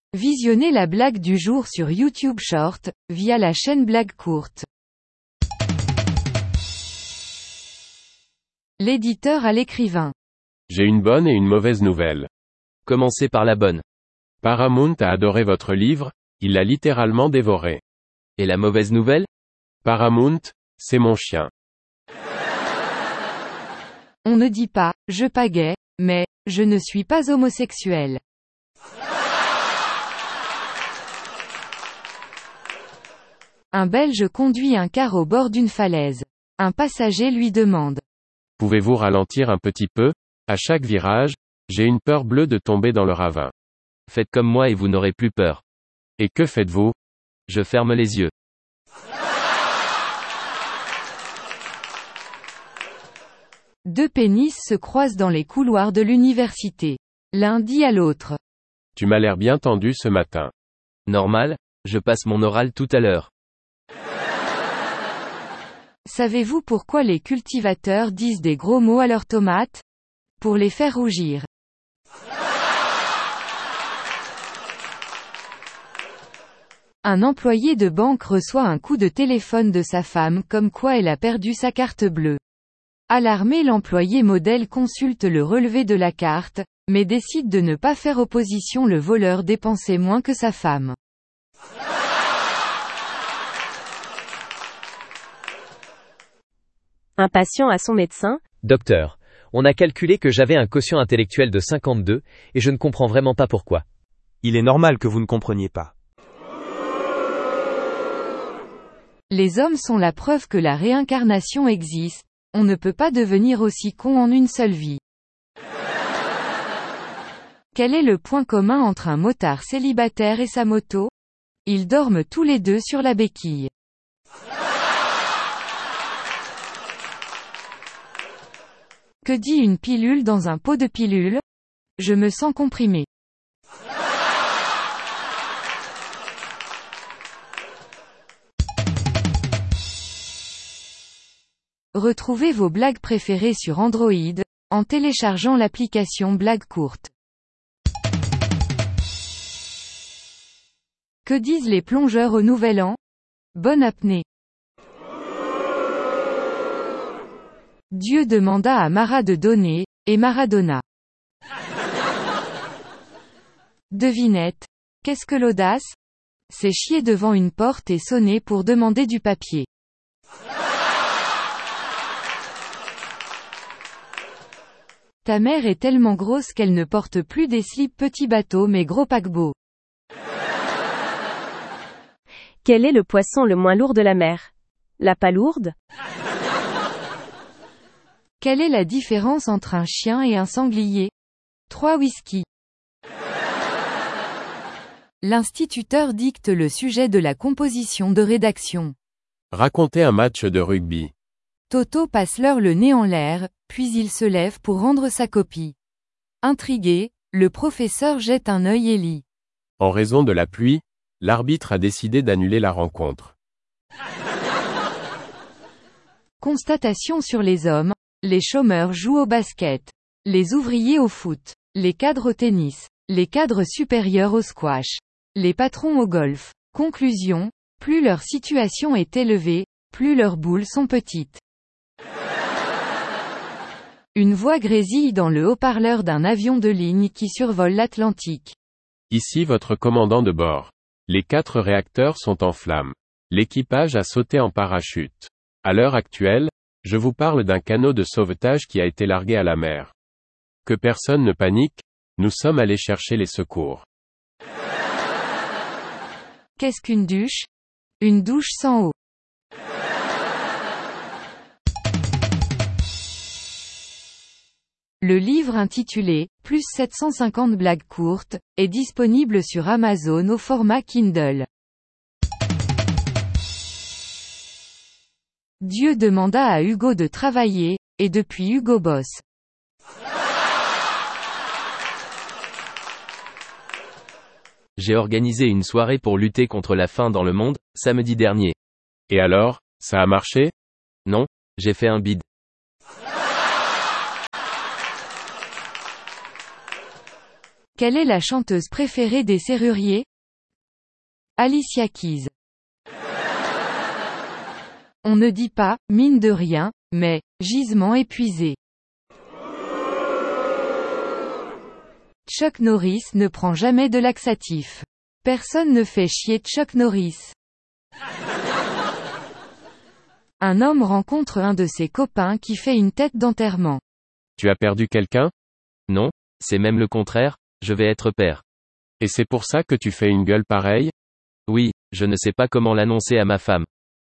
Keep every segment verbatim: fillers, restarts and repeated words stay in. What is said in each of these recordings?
Visionnez la blague du jour sur YouTube Short, via la chaîne Blague Courte. L'éditeur à l'écrivain. J'ai une bonne et une mauvaise nouvelle. Commencez par la bonne. Paramount a adoré votre livre, il l'a littéralement dévoré. Et la mauvaise nouvelle? Paramount, c'est mon chien. On ne dit pas « je pagaie », mais « je ne suis pas homosexuel ». Un Belge conduit un car au bord d'une falaise. Un passager lui demande. Pouvez-vous ralentir un petit peu? À chaque virage, j'ai une peur bleue de tomber dans le ravin. Faites comme moi et vous n'aurez plus peur. Et que faites-vous? Je ferme les yeux. Deux pénis se croisent dans les couloirs de l'université. L'un dit à l'autre. Tu m'as l'air bien tendu ce matin. Normal, je passe mon oral tout à l'heure. Savez-vous pourquoi les cultivateurs disent des gros mots à leurs tomates? Pour les faire rougir. Un employé de banque reçoit un coup de téléphone de sa femme comme quoi elle a perdu sa carte bleue. Alarmé, l'employé modèle consulte le relevé de la carte, mais décide de ne pas faire opposition. Le voleur dépensait moins que sa femme. Un patient à son médecin. Docteur, on a calculé que j'avais un quotient intellectuel de cinquante-deux, et je ne comprends vraiment pas pourquoi. Il est normal que vous ne compreniez pas. Les hommes sont la preuve que la réincarnation existe, on ne peut pas devenir aussi con en une seule vie. Quel est le point commun entre un motard célibataire et sa moto? Ils dorment tous les deux sur la béquille. Que dit une pilule dans un pot de pilules? Je me sens comprimé. Retrouvez vos blagues préférées sur Android, en téléchargeant l'application Blague Courte. Que disent les plongeurs au Nouvel An? Bonne apnée. Dieu demanda à Mara de donner, et Mara donna. Devinette. Qu'est-ce que l'audace? C'est chier devant une porte et sonner pour demander du papier. Ta mère est tellement grosse qu'elle ne porte plus des slips petit bateau mais gros paquebot. Quel est le poisson le moins lourd de la mer? La palourde? Quelle est la différence entre un chien et un sanglier? Trois whisky. L'instituteur dicte le sujet de la composition de rédaction. Racontez un match de rugby. Toto passe l'heure le nez en l'air, puis il se lève pour rendre sa copie. Intrigué, le professeur jette un œil et lit. En raison de la pluie, l'arbitre a décidé d'annuler la rencontre. Constatation sur les hommes. Les chômeurs jouent au basket. Les ouvriers au foot. Les cadres au tennis. Les cadres supérieurs au squash. Les patrons au golf. Conclusion. Plus leur situation est élevée, plus leurs boules sont petites. Une voix grésille dans le haut-parleur d'un avion de ligne qui survole l'Atlantique. Ici votre commandant de bord. Les quatre réacteurs sont en flammes. L'équipage a sauté en parachute. À l'heure actuelle, je vous parle d'un canot de sauvetage qui a été largué à la mer. Que personne ne panique, nous sommes allés chercher les secours. Qu'est-ce qu'une douche? Une douche sans eau. Le livre intitulé « Plus sept cent cinquante blagues courtes » est disponible sur Amazon au format Kindle. Dieu demanda à Hugo de travailler, et depuis Hugo bosse. J'ai organisé une soirée pour lutter contre la faim dans le monde, samedi dernier. Et alors, ça a marché? Non, j'ai fait un bide. Quelle est la chanteuse préférée des serruriers? Alicia Keys. On ne dit pas, mine de rien, mais, gisement épuisé. Chuck Norris ne prend jamais de laxatif. Personne ne fait chier Chuck Norris. Un homme rencontre un de ses copains qui fait une tête d'enterrement. Tu as perdu quelqu'un? Non, c'est même le contraire, je vais être père. Et c'est pour ça que tu fais une gueule pareille? Oui, je ne sais pas comment l'annoncer à ma femme.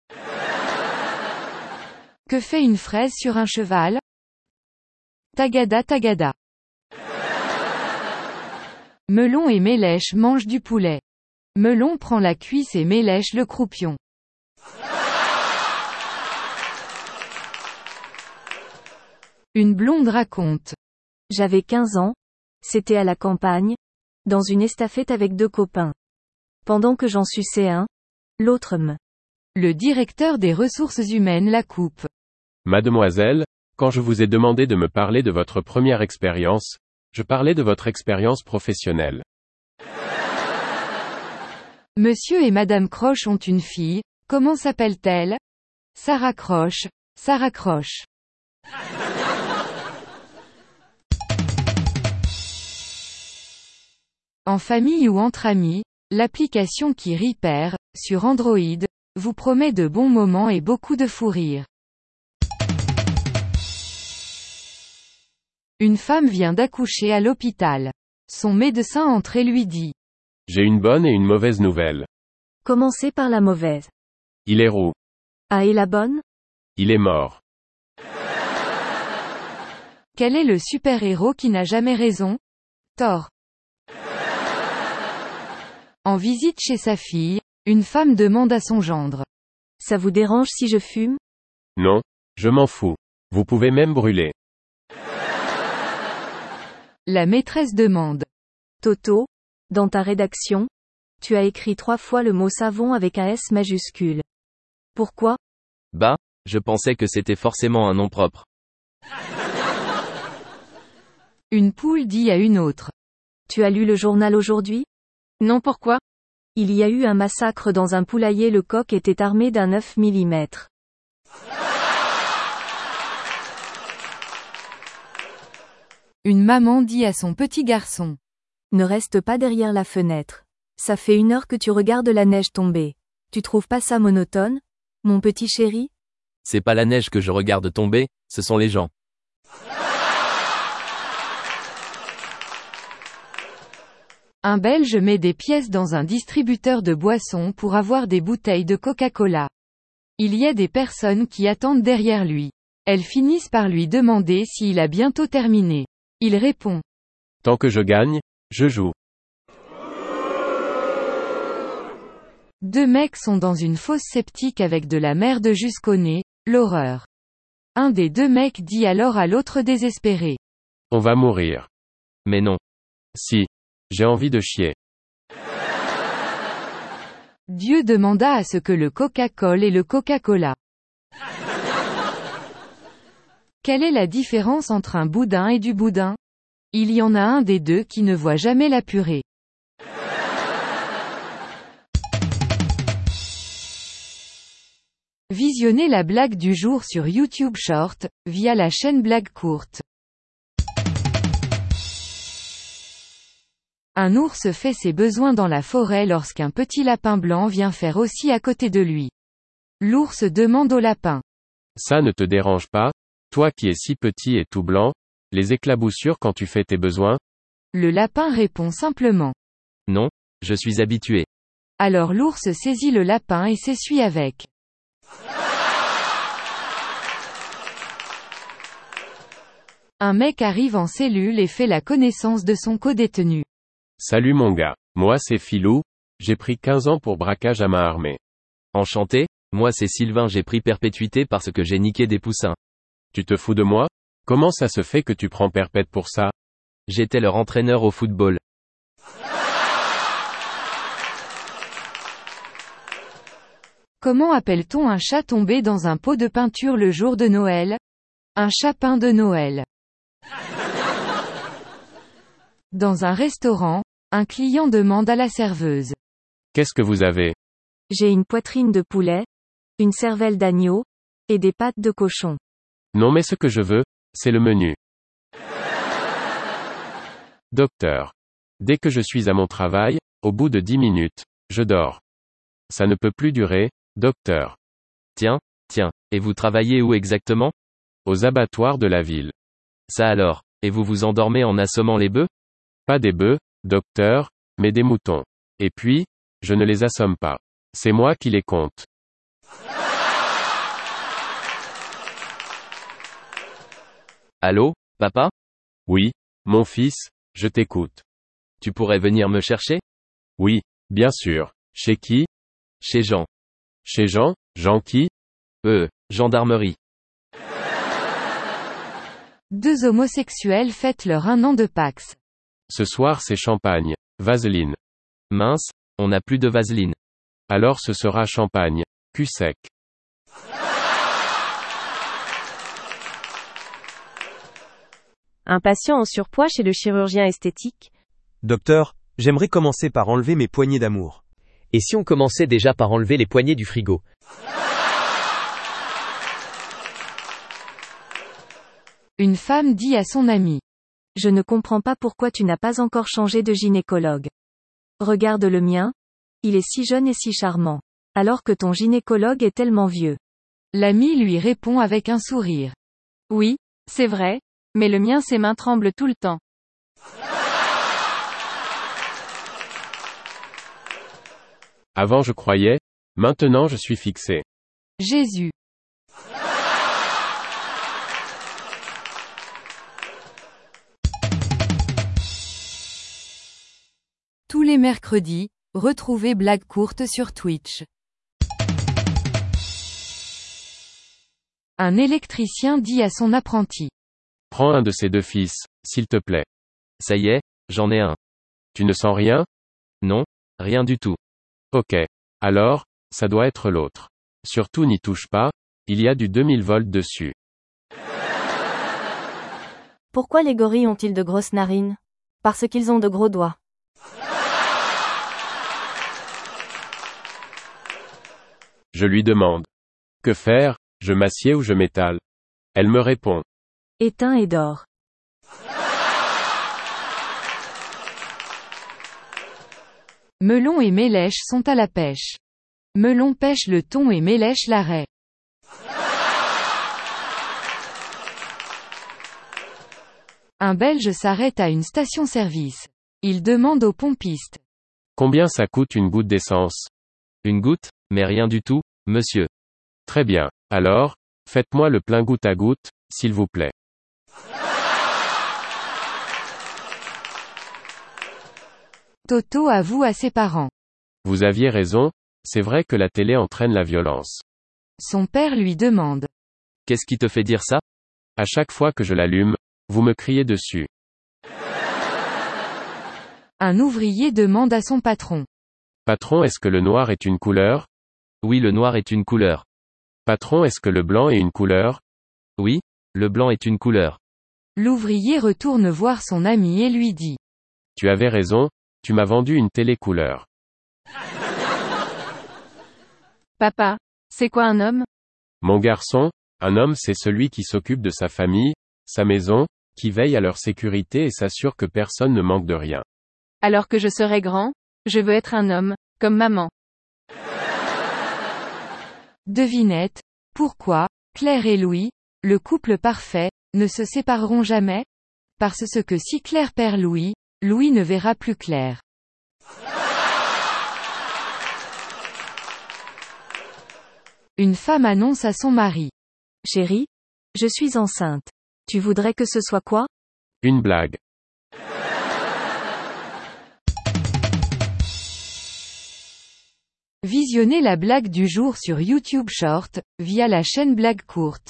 Que fait une fraise sur un cheval? Tagada tagada. Melon et Mélèche mangent du poulet. Melon prend la cuisse et Mélèche le croupion. Une blonde raconte. J'avais quinze ans. C'était à la campagne. Dans une estafette avec deux copains. Pendant que j'en suçais un, l'autre me. Le directeur des ressources humaines la coupe. Mademoiselle, quand je vous ai demandé de me parler de votre première expérience, je parlais de votre expérience professionnelle. Monsieur et Madame Croche ont une fille, comment s'appelle-t-elle? Sarah Croche, Sarah Croche. En famille ou entre amis, l'application qui Repair, sur Android, vous promet de bons moments et beaucoup de fou rire. Une femme vient d'accoucher à l'hôpital. Son médecin entre et lui dit. J'ai une bonne et une mauvaise nouvelle. Commencez par la mauvaise. Il est roux. Ah, et la bonne? Il est mort. Quel est le super-héros qui n'a jamais raison? Thor. En visite chez sa fille, une femme demande à son gendre. Ça vous dérange si je fume? Non, je m'en fous. Vous pouvez même brûler. La maîtresse demande. Toto, dans ta rédaction, tu as écrit trois fois le mot savon avec un S majuscule. Pourquoi? Bah, je pensais que c'était forcément un nom propre. Une poule dit à une autre. Tu as lu le journal aujourd'hui? Non, pourquoi? Il y a eu un massacre dans un poulailler, le coq était armé d'un neuf millimètres. Une maman dit à son petit garçon. Ne reste pas derrière la fenêtre. Ça fait une heure que tu regardes la neige tomber. Tu trouves pas ça monotone, mon petit chéri? C'est pas la neige que je regarde tomber, ce sont les gens. Un Belge met des pièces dans un distributeur de boissons pour avoir des bouteilles de Coca-Cola. Il y a des personnes qui attendent derrière lui. Elles finissent par lui demander s'il a bientôt terminé. Il répond. Tant que je gagne, je joue. Deux mecs sont dans une fosse septique avec de la merde jusqu'au nez, l'horreur. Un des deux mecs dit alors à l'autre désespéré. On va mourir. Mais non. Si. J'ai envie de chier. Dieu demanda à ce que le Coca-Cola et le Coca-Cola. Quelle est la différence entre un boudin et du boudin? Il y en a un des deux qui ne voit jamais la purée. Visionnez la blague du jour sur YouTube Short, via la chaîne Blague Courte. Un ours fait ses besoins dans la forêt lorsqu'un petit lapin blanc vient faire aussi à côté de lui. L'ours demande au lapin. Ça ne te dérange pas, toi qui es si petit et tout blanc, les éclaboussures quand tu fais tes besoins? Le lapin répond simplement. Non, je suis habitué. Alors l'ours saisit le lapin et s'essuie avec. Un mec arrive en cellule et fait la connaissance de son codétenu. Salut mon gars, moi c'est Philou, j'ai pris quinze ans pour braquage à main armée. Enchanté, moi c'est Sylvain, j'ai pris perpétuité parce que j'ai niqué des poussins. Tu te fous de moi? Comment ça se fait que tu prends perpète pour ça? J'étais leur entraîneur au football. Comment appelle-t-on un chat tombé dans un pot de peinture le jour de Noël? Un chapin de Noël. Dans un restaurant, un client demande à la serveuse. Qu'est-ce que vous avez? J'ai une poitrine de poulet, une cervelle d'agneau, et des pattes de cochon. Non mais ce que je veux, c'est le menu. Docteur. Dès que je suis à mon travail, au bout de dix minutes, je dors. Ça ne peut plus durer, docteur. Tiens, tiens, et vous travaillez où exactement? Aux abattoirs de la ville. Ça alors, et vous vous endormez en assommant les bœufs? Pas des bœufs, docteur, mais des moutons. Et puis, je ne les assomme pas. C'est moi qui les compte. Allô, papa? Oui, mon fils, je t'écoute. Tu pourrais venir me chercher? Oui, bien sûr. Chez qui? Chez Jean. Chez Jean? Jean qui? Euh, gendarmerie. Deux homosexuels fêtent leur un an de Pax. Ce soir c'est champagne. Vaseline. Mince, on n'a plus de vaseline. Alors ce sera champagne. Cul sec. Un patient en surpoids chez le chirurgien esthétique. Docteur, j'aimerais commencer par enlever mes poignées d'amour. Et si on commençait déjà par enlever les poignées du frigo? Une femme dit à son ami. Je ne comprends pas pourquoi tu n'as pas encore changé de gynécologue. Regarde le mien. Il est si jeune et si charmant. Alors que ton gynécologue est tellement vieux. L'ami lui répond avec un sourire. Oui, c'est vrai, mais le mien ses mains tremblent tout le temps. Avant je croyais, maintenant je suis fixé. Jésus. Tous les mercredis, retrouvez Blague courte sur Twitch. Un électricien dit à son apprenti. Prends un de ces deux fils, s'il te plaît. Ça y est, j'en ai un. Tu ne sens rien? Non, rien du tout. Ok. Alors, ça doit être l'autre. Surtout n'y touche pas, il y a du deux mille volts dessus. Pourquoi les gorilles ont-ils de grosses narines? Parce qu'ils ont de gros doigts. Je lui demande. Que faire, je m'assieds ou je m'étale? Elle me répond. Éteins et dors. Melon et Mélèche sont à la pêche. Melon pêche le thon et Mélèche la raie. Un Belge s'arrête à une station-service. Il demande au pompiste. Combien ça coûte une goutte d'essence? Une goutte, mais rien du tout, monsieur. Très bien. Alors, faites-moi le plein goutte à goutte, s'il vous plaît. Toto avoue à ses parents. Vous aviez raison, c'est vrai que la télé entraîne la violence. Son père lui demande. Qu'est-ce qui te fait dire ça? À chaque fois que je l'allume, vous me criez dessus. Un ouvrier demande à son patron. Patron, est-ce que le noir est une couleur? Oui, le noir est une couleur. Patron, est-ce que le blanc est une couleur? Oui, le blanc est une couleur. L'ouvrier retourne voir son ami et lui dit. Tu avais raison, tu m'as vendu une télé couleur. Papa, c'est quoi un homme? Mon garçon, un homme c'est celui qui s'occupe de sa famille, sa maison, qui veille à leur sécurité et s'assure que personne ne manque de rien. Alors que je serai grand, je veux être un homme, comme maman. Devinette. Pourquoi, Claire et Louis, le couple parfait, ne se sépareront jamais? Parce que si Claire perd Louis, Louis ne verra plus Claire. Une femme annonce à son mari. Chérie, je suis enceinte. Tu voudrais que ce soit quoi? Une blague. Visionnez la blague du jour sur YouTube Short, via la chaîne Blague courte.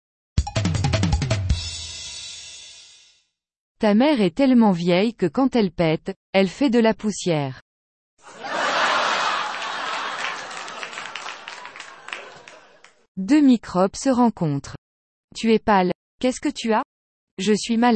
Ta mère est tellement vieille que quand elle pète, elle fait de la poussière. Deux microbes se rencontrent. Tu es pâle. Qu'est-ce que tu as? Je suis malade.